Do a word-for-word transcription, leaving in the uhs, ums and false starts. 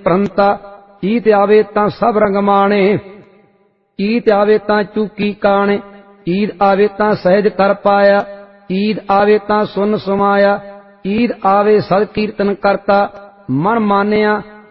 ਪ੍ਰੰਤਾ। ਈਤ ਆਵੇ ਤਾਂ ਸਭ ਰੰਗ ਮਾਣੇ, ਈਦ ਆਵੇ ਤਾਂ ਚੂਕੀ ਕਾਣੇ। ਈਦ ਆਵੇ ਤਾਂ ਸਹਿਜ ਕਰ ਪਾਇਆ, ਈਦ ਆਵੇ ਤਾਂ ਸੁਨ ਸਮਾਇਆ। ਈਦ ਆਵੇ ਸਦ ਕੀਰਤਨ ਕਰਤਾ, ਮਨ ਮਾਨਿਆ